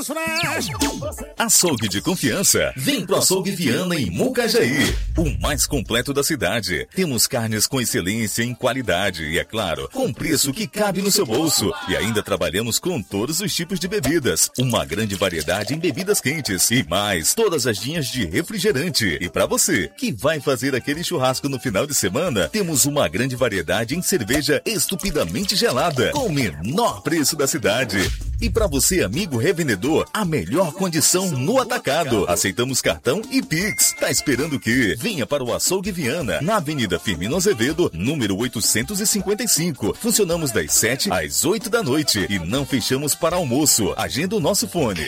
Açougue de confiança. Vem pro Açougue Viana em Mucajaí, o mais completo da cidade. Temos carnes com excelência em qualidade e, é claro, com preço que cabe no seu bolso. E ainda trabalhamos com todos os tipos de bebidas. Uma grande variedade em bebidas quentes e mais todas as linhas de refrigerante. E para você que vai fazer aquele churrasco no final de semana, temos uma grande variedade em cerveja estupidamente gelada, com o menor preço da cidade. E para você, amigo revendedor, a melhor condição no atacado. Aceitamos cartão e Pix. Tá esperando o quê? Venha para o Açougue Viana, na Avenida Firmino Azevedo, número 855. Funcionamos das 7 às 8 da noite e não fechamos para almoço. Agenda o nosso fone: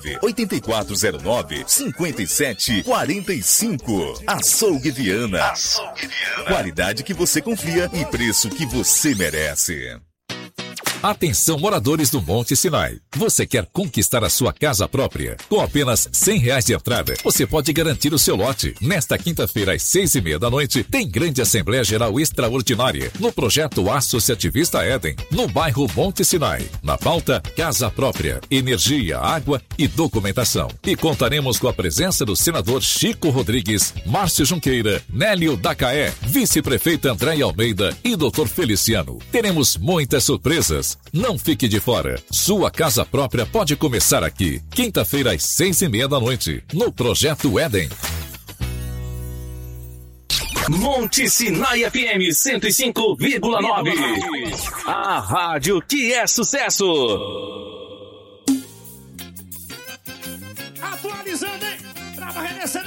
98409-5745. Açougue Viana. Açougue Viana. Qualidade que você confia e preço que você merece. Atenção, moradores do Monte Sinai. Você quer conquistar a sua casa própria? Com apenas R$100 de entrada, você pode garantir o seu lote. Nesta quinta-feira, às 6:30 da noite, tem grande Assembleia Geral Extraordinária no projeto Associativista Éden, no bairro Monte Sinai. Na pauta, casa própria, energia, água e documentação. E contaremos com a presença do senador Chico Rodrigues, Márcio Junqueira, Nélio Dacaé, vice-prefeita Andréia Almeida e Dr. Feliciano. Teremos muitas surpresas. Não fique de fora. Sua casa própria pode começar aqui. Quinta-feira, às 6:30 da noite, no Projeto Éden. Monte Sinai FM 105,9. A rádio que é sucesso. Atualizando, hein? Pra reconhecer